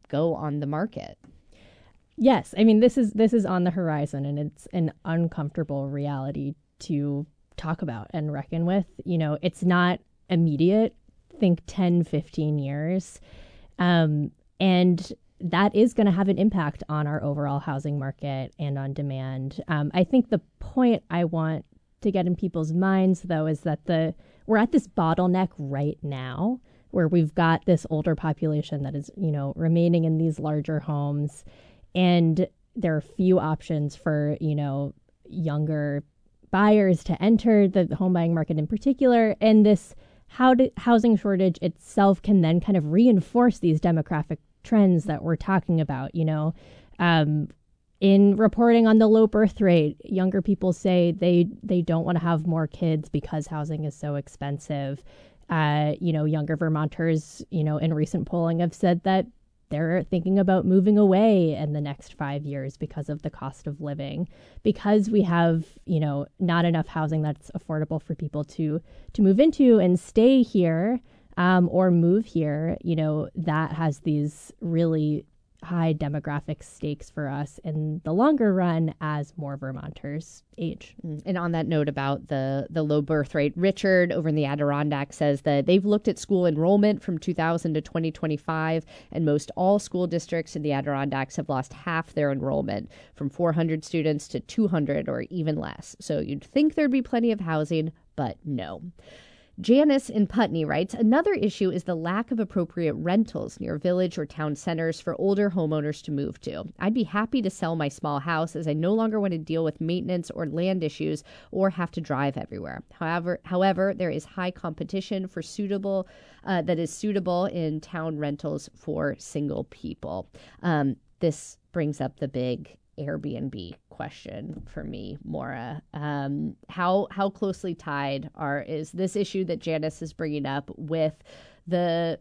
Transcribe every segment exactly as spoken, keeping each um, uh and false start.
go on the market. Yes, I mean, this is this is on the horizon, and it's an uncomfortable reality to talk about and reckon with. You know, it's not immediate. Think ten, fifteen years. Um, and that is going to have an impact on our overall housing market and on demand. Um, I think the point I want to get in people's minds, though, is that the we're at this bottleneck right now where we've got this older population that is, you know, remaining in these larger homes. And there are few options for, you know, younger buyers to enter the home buying market in particular. And this how to, housing shortage itself can then kind of reinforce these demographic trends that we're talking about. You know, um, in reporting on the low birth rate, younger people say they they don't want to have more kids because housing is so expensive. Uh, you know, younger Vermonters, you know, in recent polling have said that they're thinking about moving away in the next five years because of the cost of living, because we have, you know, not enough housing that's affordable for people to to move into and stay here um, or move here. You know, that has these really high demographic stakes for us in the longer run as more Vermonters age. And on that note about the, the low birth rate, Richard over in the Adirondack says that they've looked at school enrollment from two thousand to twenty twenty-five, and most all school districts in the Adirondacks have lost half their enrollment, from four hundred students to two hundred or even less. So you'd think there'd be plenty of housing, but no. Janice in Putney writes, another issue is the lack of appropriate rentals near village or town centers for older homeowners to move to. I'd be happy to sell my small house as I no longer want to deal with maintenance or land issues or have to drive everywhere. However, however, there is high competition for suitable uh, that is suitable in town rentals for single people. Um, this brings up the big Airbnb question for me, Maura. Um, how how closely tied are is this issue that Janice is bringing up with the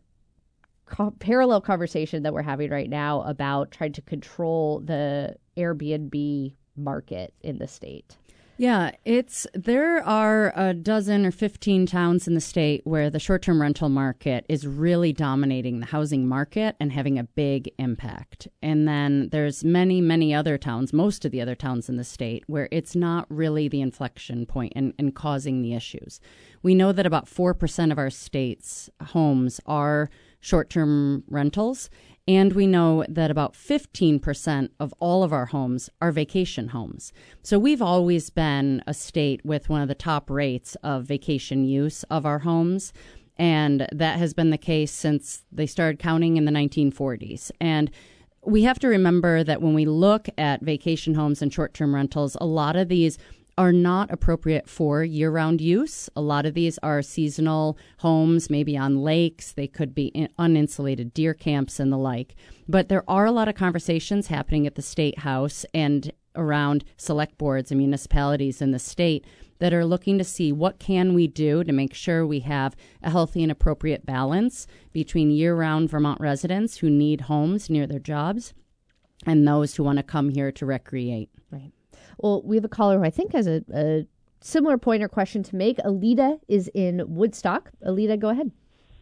co- parallel conversation that we're having right now about trying to control the Airbnb market in the state? Yeah, it's there are a dozen or fifteen towns in the state where the short-term rental market is really dominating the housing market and having a big impact. And then there's many, many other towns, most of the other towns in the state, where it's not really the inflection point and, and causing the issues. We know that about four percent of our state's homes are short-term rentals. And we know that about fifteen percent of all of our homes are vacation homes. So we've always been a state with one of the top rates of vacation use of our homes. And that has been the case since they started counting in the nineteen forties. And we have to remember that when we look at vacation homes and short-term rentals, a lot of these are not appropriate for year-round use. A lot of these are seasonal homes, maybe on lakes. They could be in uninsulated deer camps and the like. But there are a lot of conversations happening at the State House and around select boards and municipalities in the state that are looking to see what can we do to make sure we have a healthy and appropriate balance between year-round Vermont residents who need homes near their jobs and those who want to come here to recreate. Right. Well, we have a caller who I think has a, a similar point or question to make. Alita is in Woodstock. Alita, go ahead.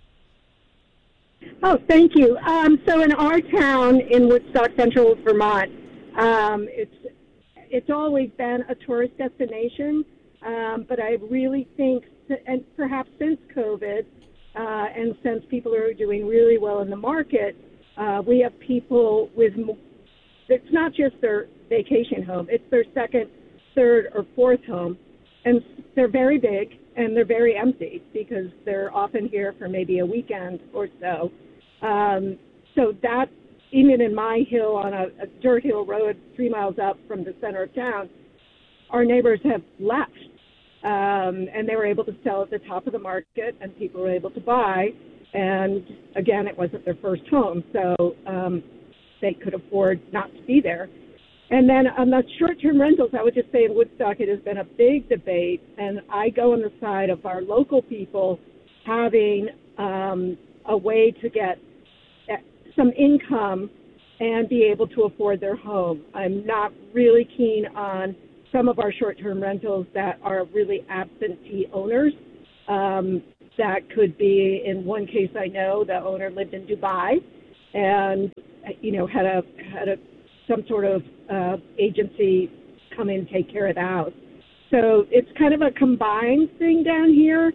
Oh, thank you. Um, so in our town in Woodstock, Central Vermont, um, it's it's always been a tourist destination, um, but I really think, and perhaps since COVID, uh, and since people are doing really well in the market, uh, we have people with, it's not just their vacation home, it's their second, third, or fourth home, and they're very big, and they're very empty because they're often here for maybe a weekend or so. Um, so that, even in my hill on a, a dirt hill road three miles up from the center of town, our neighbors have left. Um, and they were able to sell at the top of the market, and people were able to buy. And again, it wasn't their first home, so um, they could afford not to be there. And then on the short-term rentals, I would just say in Woodstock, it has been a big debate, and I go on the side of our local people having um, a way to get some income and be able to afford their home. I'm not really keen on some of our short-term rentals that are really absentee owners. Um, that could be, in one case I know, the owner lived in Dubai and you know, had a had a some sort of uh, agency come in and take care of the house. So it's kind of a combined thing down here.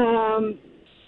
Um,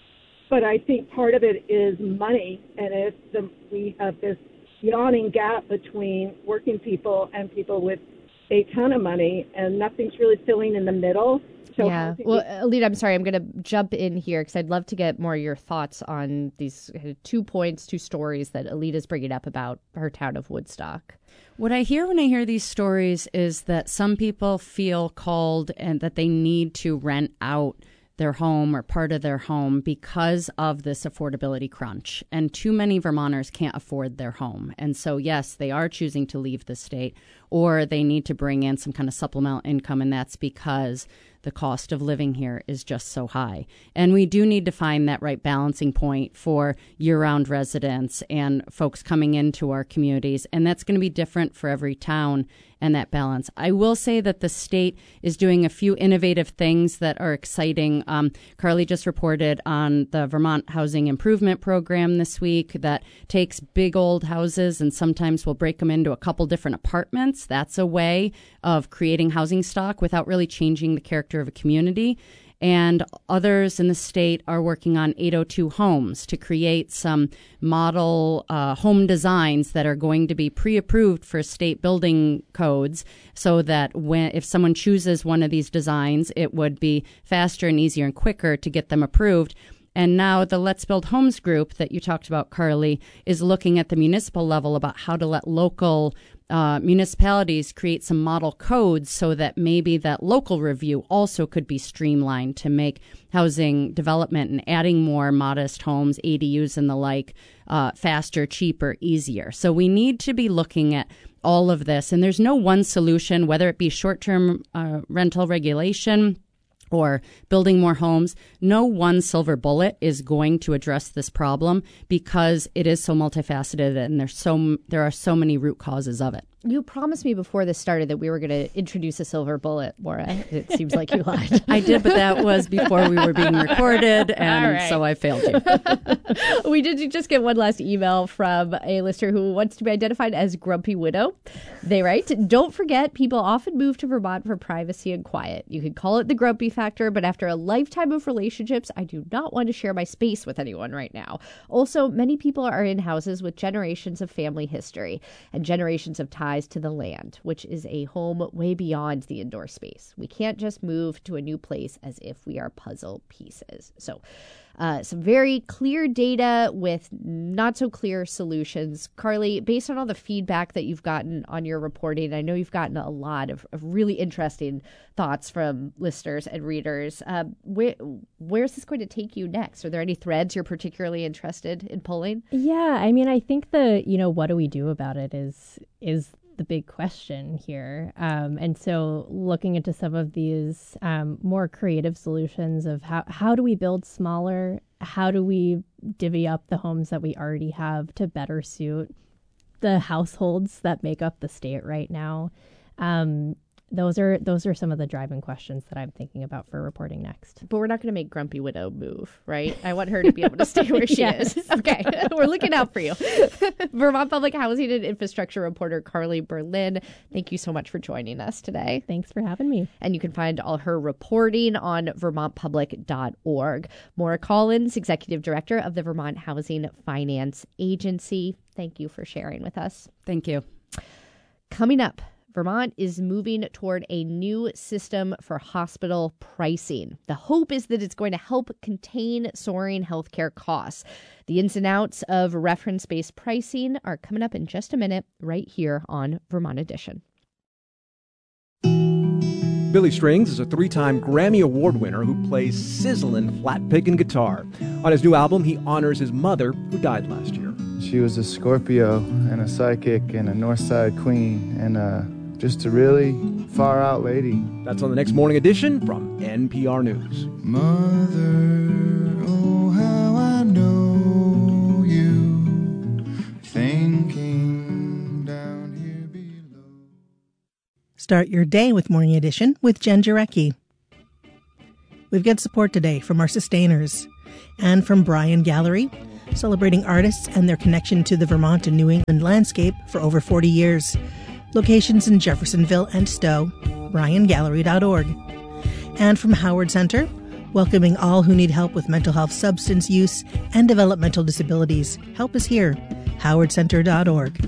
but I think part of it is money, and if the, we have this yawning gap between working people and people with a ton of money, and nothing's really filling in the middle. So yeah. Well, Alita, I'm sorry. I'm going to jump in here because I'd love to get more of your thoughts on these two points, two stories that Alita's bringing up about her town of Woodstock. What I hear when I hear these stories is that some people feel called and that they need to rent out their home or part of their home because of this affordability crunch. And too many Vermonters can't afford their home. And so, yes, they are choosing to leave the state, or they need to bring in some kind of supplemental income, and that's because the cost of living here is just so high. And we do need to find that right balancing point for year-round residents and folks coming into our communities. And that's going to be different for every town and that balance. I will say that the state is doing a few innovative things that are exciting. Um, Carly just reported on the Vermont Housing Improvement Program this week that takes big old houses and sometimes will break them into a couple different apartments. That's a way of creating housing stock without really changing the character of a community. And others in the state are working on eight oh two homes to create some model uh, home designs that are going to be pre-approved for state building codes, so that when if someone chooses one of these designs, it would be faster and easier and quicker to get them approved. And now the Let's Build Homes group that you talked about, Carly, is looking at the municipal level about how to let local uh, municipalities create some model codes so that maybe that local review also could be streamlined to make housing development and adding more modest homes, A D Us and the like, uh, faster, cheaper, easier. So we need to be looking at all of this. And there's no one solution, whether it be short-term uh, rental regulation or building more homes. No one silver bullet is going to address this problem because it is so multifaceted and there's so there are so many root causes of it. You promised me before this started that we were going to introduce a silver bullet, Maura. It seems like you lied. I did, but that was before we were being recorded, and right. So I failed you. We did just get one last email from a listener who wants to be identified as Grumpy Widow. They write, "Don't forget, people often move to Vermont for privacy and quiet. You could call it the grumpy factor, but after a lifetime of relationships, I do not want to share my space with anyone right now. Also, many people are in houses with generations of family history and generations of time to the land, which is a home way beyond the indoor space. We can't just move to a new place as if we are puzzle pieces." So uh, some very clear data with not so clear solutions. Carly, based on all the feedback that you've gotten on your reporting, I know you've gotten a lot of, of really interesting thoughts from listeners and readers. Uh, where, where's this going to take you next? Are there any threads you're particularly interested in pulling? Yeah, I mean, I think the, you know, what do we do about it is is the big question here. Um, and so looking into some of these um, more creative solutions of how, how do we build smaller? How do we divvy up the homes that we already have to better suit the households that make up the state right now? Um, Those are those are some of the driving questions that I'm thinking about for reporting next. But we're not going to make Grumpy Widow move, right? I want her to be able to stay where she yes. is. Okay, we're looking out for you. Vermont Public Housing and Infrastructure reporter Carly Berlin, thank you so much for joining us today. Thanks for having me. And you can find all her reporting on vermont public dot org. Maura Collins, Executive Director of the Vermont Housing Finance Agency, thank you for sharing with us. Thank you. Coming up, Vermont is moving toward a new system for hospital pricing. The hope is that it's going to help contain soaring healthcare costs. The ins and outs of reference-based pricing are coming up in just a minute right here on Vermont Edition. Billy Strings is a three-time Grammy Award winner who plays sizzling flat-picking guitar. On his new album, he honors his mother, who died last year. She was a Scorpio and a psychic and a Northside queen and a just a really far-out lady. That's on the next Morning Edition from N P R News. Mother, oh, how I know you, thinking down here below. Start your day with Morning Edition with Jen Jarecki. We've got support today from our sustainers and from Bryan Gallery, celebrating artists and their connection to the Vermont and New England landscape for over forty years. Locations in Jeffersonville and Stowe, ryan gallery dot org. And from Howard Center, welcoming all who need help with mental health, substance use, and developmental disabilities. Help is here, howard center dot org.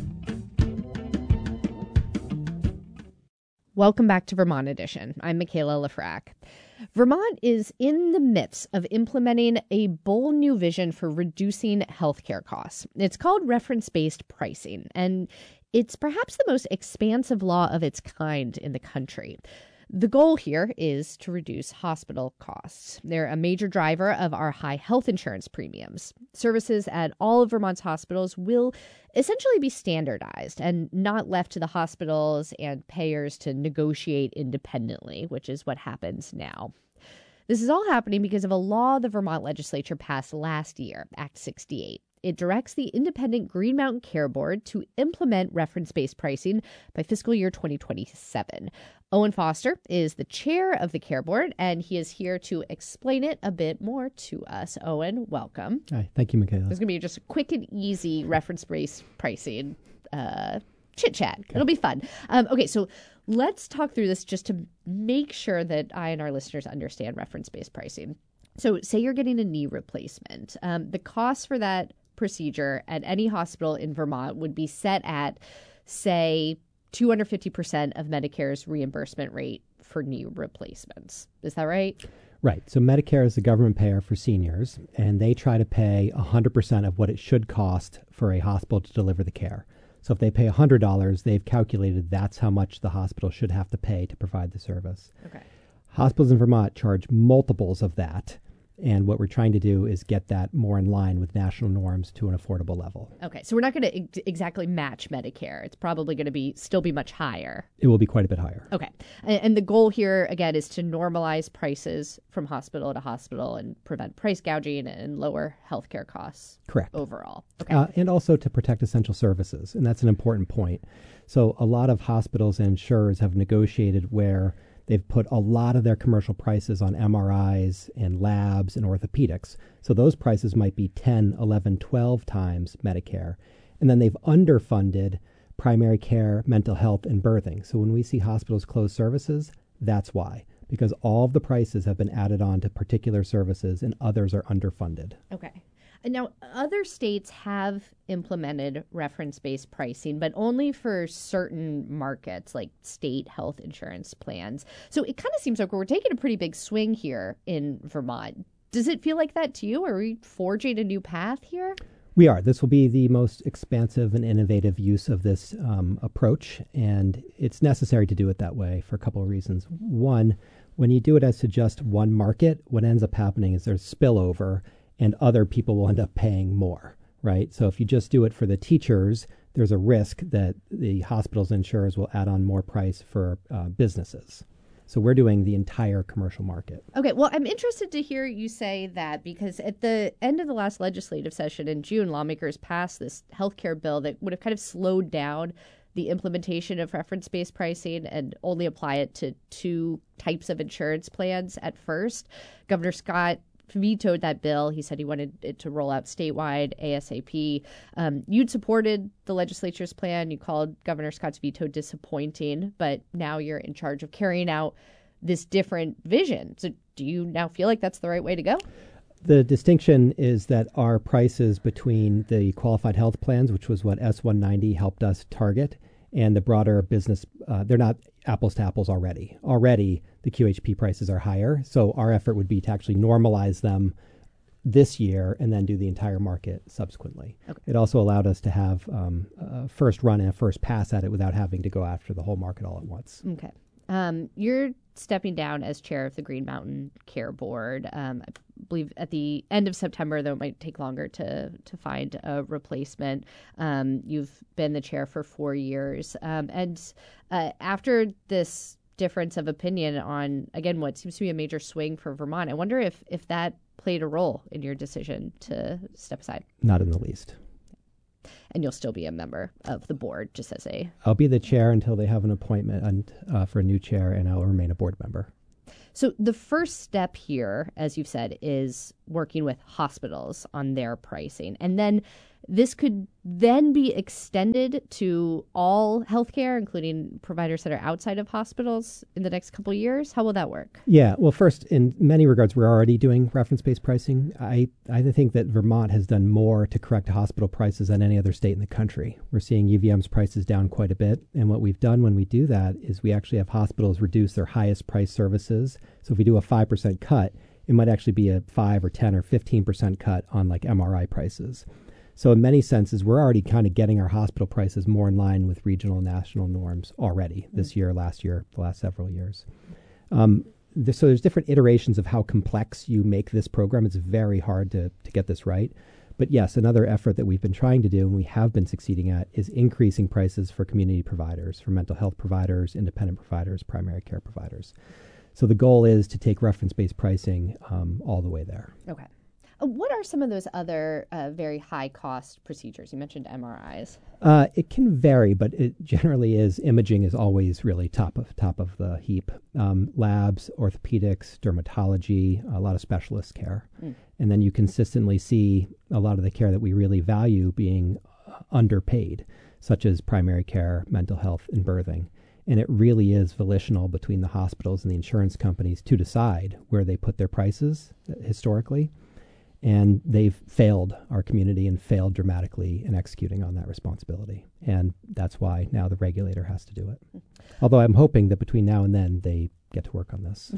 Welcome back to Vermont Edition. I'm Michaela Lafrac. Vermont is in the midst of implementing a bold new vision for reducing healthcare costs. It's called reference-based pricing, and it's perhaps the most expansive law of its kind in the country. The goal here is to reduce hospital costs. They're a major driver of our high health insurance premiums. Services at all of Vermont's hospitals will essentially be standardized and not left to the hospitals and payers to negotiate independently, which is what happens now. This is all happening because of a law the Vermont legislature passed last year, Act sixty-eight. It directs the independent Green Mountain Care Board to implement reference-based pricing by fiscal year twenty twenty-seven. Owen Foster is the chair of the Care Board, and he is here to explain it a bit more to us. Owen, welcome. Hi, thank you, Michaela. There's going to be just a quick and easy reference-based pricing uh, chit-chat. Okay. It'll be fun. Um, okay, so let's talk through this just to make sure that I and our listeners understand reference-based pricing. So say you're getting a knee replacement. Um, the cost for that procedure at any hospital in Vermont would be set at, say, two hundred fifty percent of Medicare's reimbursement rate for knee replacements. Is that right? Right. So Medicare is the government payer for seniors, and they try to pay one hundred percent of what it should cost for a hospital to deliver the care. So if they pay one hundred dollars, they've calculated that's how much the hospital should have to pay to provide the service. Okay. Hospitals in Vermont charge multiples of that. And what we're trying to do is get that more in line with national norms to an affordable level. Okay, so we're not going to ex- exactly match Medicare. It's probably going to be still be much higher. It will be quite a bit higher. Okay, and, and the goal here, again, is to normalize prices from hospital to hospital and prevent price gouging and lower healthcare costs. Correct. Overall. Okay. Uh, and also to protect essential services, and that's an important point. So a lot of hospitals and insurers have negotiated where they've put a lot of their commercial prices on M R Is and labs and orthopedics. So those prices might be ten, eleven, twelve times Medicare. And then they've underfunded primary care, mental health, and birthing. So when we see hospitals close services, that's why. Because all of the prices have been added on to particular services and others are underfunded. Okay. Now, other states have implemented reference-based pricing, but only for certain markets, like state health insurance plans. So it kind of seems like we're taking a pretty big swing here in Vermont. Does it feel like that to you? Are we forging a new path here? We are. This will be the most expansive and innovative use of this um, approach, and it's necessary to do it that way for a couple of reasons. One, when you do it as to just one market, what ends up happening is there's spillover, and other people will end up paying more, right? So if you just do it for the teachers, there's a risk that the hospitals and insurers will add on more price for uh, businesses. So we're doing the entire commercial market. Okay, well, I'm interested to hear you say that because at the end of the last legislative session in June, lawmakers passed this healthcare bill that would have kind of slowed down the implementation of reference-based pricing and only apply it to two types of insurance plans at first. Governor Scott vetoed that bill. He said he wanted it to roll out statewide ASAP. Um, you'd supported the legislature's plan. You called Governor Scott's veto disappointing, but now you're in charge of carrying out this different vision. So do you now feel like that's the right way to go? The distinction is that our prices between the qualified health plans, which was what S one ninety helped us target, and the broader business, uh, they're not apples to apples already. Already, the Q H P prices are higher. So our effort would be to actually normalize them this year and then do the entire market subsequently. Okay. It also allowed us to have um, a first run and a first pass at it without having to go after the whole market all at once. Okay. Um, you're stepping down as chair of the Green Mountain Care Board. Um, I believe at the end of September, though it might take longer to to find a replacement. Um, you've been the chair for four years. Um, and uh, after this difference of opinion on, again, what seems to be a major swing for Vermont, I wonder if, if that played a role in your decision to step aside. Not in the least. And you'll still be a member of the board, just as a... I'll be the chair until they have an appointment and, uh, for a new chair, and I'll remain a board member. So the first step here, as you've said, is working with hospitals on their pricing. And then this could then be extended to all healthcare, including providers that are outside of hospitals in the next couple of years. How will that work? Yeah, well, first, in many regards, we're already doing reference-based pricing. I, I think that Vermont has done more to correct hospital prices than any other state in the country. We're seeing U V M's prices down quite a bit. And what we've done when we do that is we actually have hospitals reduce their highest price services. So if we do a five percent cut, it might actually be a five or ten or fifteen percent cut on like M R I prices. So in many senses, we're already kind of getting our hospital prices more in line with regional and national norms already this year, last year, the last several years. Um, th- so there's different iterations of how complex you make this program. It's very hard to, to get this right. But yes, another effort that we've been trying to do and we have been succeeding at is increasing prices for community providers, for mental health providers, independent providers, primary care providers. So the goal is to take reference-based pricing um, all the way there. Okay. What are some of those other uh, very high-cost procedures? You mentioned M R Is. Uh, it can vary, but it generally is. Imaging is always really top of top of the heap. Um, labs, orthopedics, dermatology, a lot of specialist care, mm. and then you consistently see a lot of the care that we really value being uh, underpaid, such as primary care, mental health, and birthing. And it really is volitional between the hospitals and the insurance companies to decide where they put their prices uh, historically. And they've failed our community and failed dramatically in executing on that responsibility. And that's why now the regulator has to do it. Although I'm hoping that between now and then they get to work on this.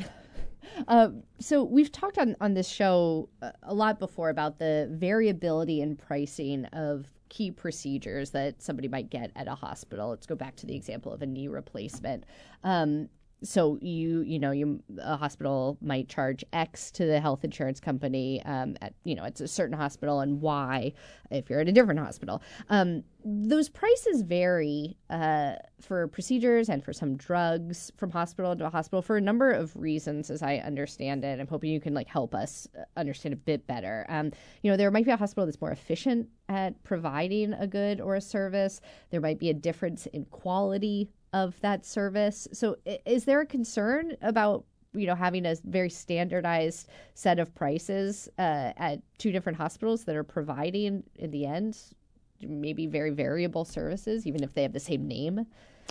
uh, so we've talked on, on this show a lot before about the variability in pricing of key procedures that somebody might get at a hospital. Let's go back to the example of a knee replacement. Um, So you, you know, you a hospital might charge X to the health insurance company um, at, you know, it's a certain hospital and Y if you're at a different hospital. Um, those prices vary uh, for procedures and for some drugs from hospital to hospital for a number of reasons, as I understand it. I'm hoping you can like help us understand a bit better. Um, you know, there might be a hospital that's more efficient at providing a good or a service. There might be a difference in quality of that service. So is there a concern about, you know, having a very standardized set of prices uh, at two different hospitals that are providing, in the end, maybe very variable services, even if they have the same name?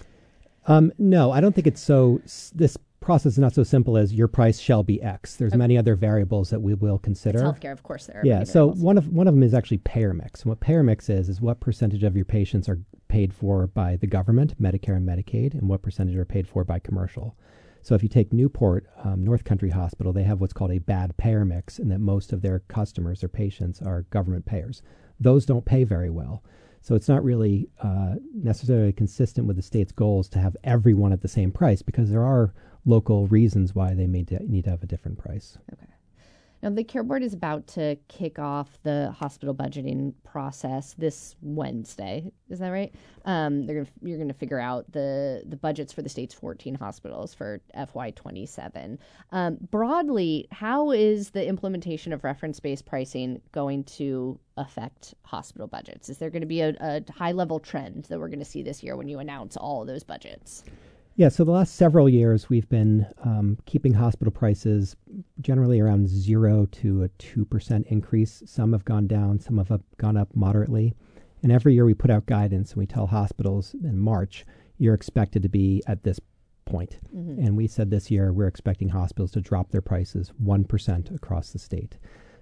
Um, no, I don't think it's so. This process is not so simple as your price shall be X. There's okay. many other variables that we will consider. It's healthcare, of course. There are yeah. So one of one of them is actually payer mix. And what payer mix is is what percentage of your patients are paid for by the government, Medicare and Medicaid, and what percentage are paid for by commercial. So if you take Newport um, North Country Hospital, they have what's called a bad payer mix, in that most of their customers, their patients, are government payers. Those don't pay very well. So it's not really uh, necessarily consistent with the state's goals to have everyone at the same price, because there are local reasons why they may de- need to have a different price. Okay. Now, the Care Board is about to kick off the hospital budgeting process this Wednesday. Is that right? Um, they're gonna, you're going to figure out the, the budgets for the state's fourteen hospitals for F Y twenty-seven. Um, broadly, how is the implementation of reference-based pricing going to affect hospital budgets? Is there going to be a, a high-level trend that we're going to see this year when you announce all of those budgets? Yeah, so the last several years, we've been um, keeping hospital prices generally around zero to a two percent increase. Some have gone down, some have gone up moderately. And every year we put out guidance and we tell hospitals in March, you're expected to be at this point. Mm-hmm. And we said this year we're expecting hospitals to drop their prices one percent across the state.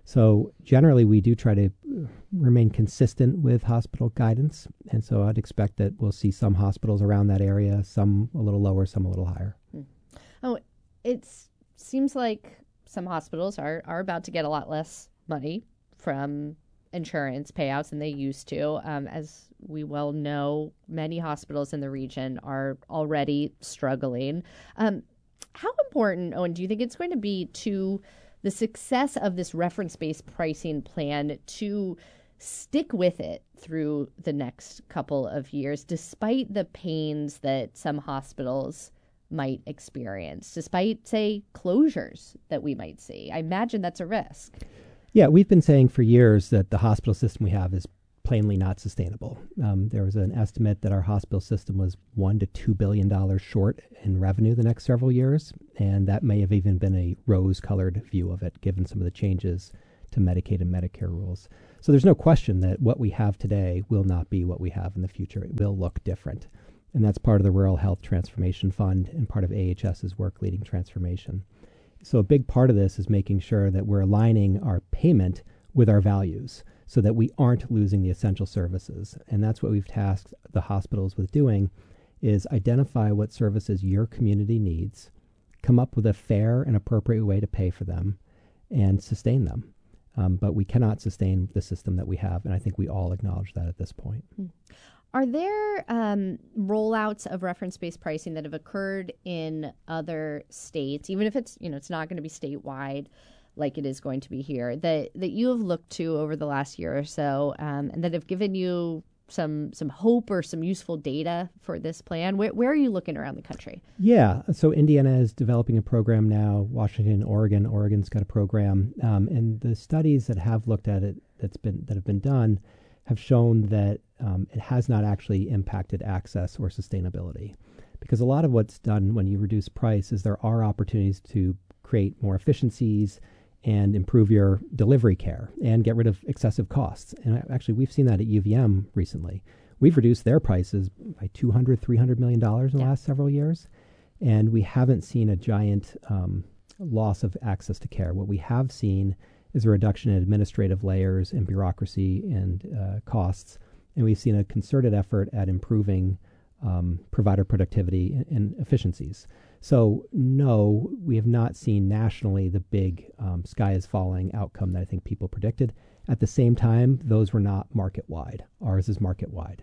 So generally, we do try to remain consistent with hospital guidance. And so I'd expect that we'll see some hospitals around that area, some a little lower, some a little higher. Oh, it seems like some hospitals are, are about to get a lot less money from insurance payouts than they used to. Um, as we well know, many hospitals in the region are already struggling. Um, how important, Owen, do you think it's going to be to the success of this reference-based pricing plan to stick with it through the next couple of years, despite the pains that some hospitals might experience, despite, say, closures that we might see? I imagine that's a risk. Yeah, we've been saying for years that the hospital system we have is plainly not sustainable. Um, there was an estimate that our hospital system was one to two billion dollars short in revenue the next several years, and that may have even been a rose-colored view of it, given some of the changes to Medicaid and Medicare rules. So there's no question that what we have today will not be what we have in the future. It will look different. And that's part of the Rural Health Transformation Fund and part of AHS's work leading transformation. So a big part of this is making sure that we're aligning our payment with our values so that we aren't losing the essential services. And that's what we've tasked the hospitals with doing, is identify what services your community needs, come up with a fair and appropriate way to pay for them, and sustain them. Um, but we cannot sustain the system that we have, and I think we all acknowledge that at this point. Are there um, rollouts of reference-based pricing that have occurred in other states, even if it's, you know, it's not going to be statewide like it is going to be here, that that you have looked to over the last year or so, um, and that have given you some some hope or some useful data for this plan? Where, where are you looking around the country? Yeah, so Indiana is developing a program now. Washington, Oregon, Oregon's got a program, um, and the studies that have looked at it that's been that have been done have shown that um, it has not actually impacted access or sustainability, because a lot of what's done when you reduce price is there are opportunities to create more efficiencies and improve your delivery care and get rid of excessive costs. And actually, we've seen that at U V M recently. We've reduced their prices by two hundred, three hundred million dollars in the yeah. last several years, and we haven't seen a giant um, loss of access to care. What we have seen is a reduction in administrative layers and bureaucracy and uh, costs, and we've seen a concerted effort at improving um, provider productivity and, and efficiencies. So, no, we have not seen nationally the big um, sky is falling outcome that I think people predicted. At the same time, those were not market-wide. Ours is market-wide.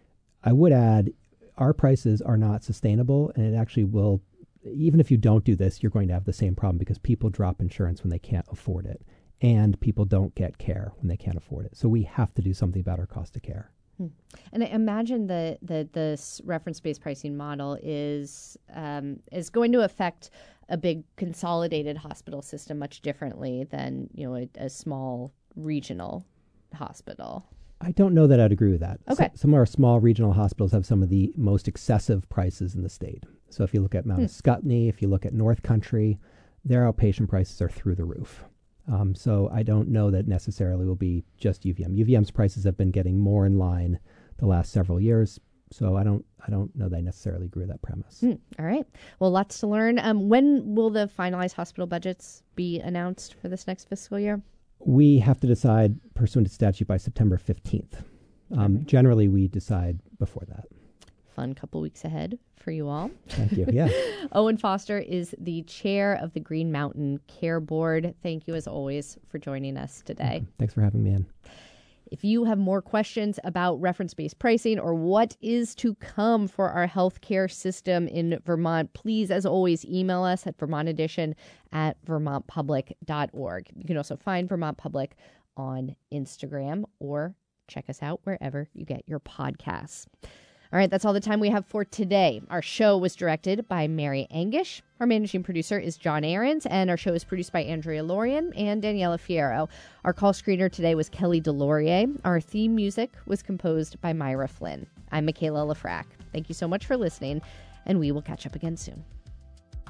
I would add, our prices are not sustainable, and it actually will, even if you don't do this, you're going to have the same problem because people drop insurance when they can't afford it, and people don't get care when they can't afford it. So we have to do something about our cost of care. Hmm. And I imagine that the, this reference-based pricing model is um, is going to affect a big consolidated hospital system much differently than, you know, a, a small regional hospital. I don't know that I'd agree with that. Okay. So, some of our small regional hospitals have some of the most excessive prices in the state. So if you look at Mount hmm. Scottney, if you look at North Country, their outpatient prices are through the roof. Um, so I don't know that necessarily will be just U V M. U V M's prices have been getting more in line the last several years. So I don't I don't know that I necessarily agree with that premise. Mm, all right. Well, lots to learn. Um, when will the finalized hospital budgets be announced for this next fiscal year? We have to decide pursuant to statute by September fifteenth. Um, okay. Generally, we decide before that. Fun couple weeks ahead for you all. Thank you. Yeah. Owen Foster is the chair of the Green Mountain Care Board. Thank you, as always, for joining us today. Mm-hmm. Thanks for having me in. If you have more questions about reference-based pricing or what is to come for our healthcare system in Vermont, please, as always, email us at vermont edition at vermont public dot org. You can also find Vermont Public on Instagram or check us out wherever you get your podcasts. All right, that's all the time we have for today. Our show was directed by Mary Angish. Our managing producer is John Ahrens, and our show is produced by Andrea Lorian and Daniela Fierro. Our call screener today was Kelly Delorier. Our theme music was composed by Myra Flynn. I'm Michaela Lafrac. Thank you so much for listening, and we will catch up again soon.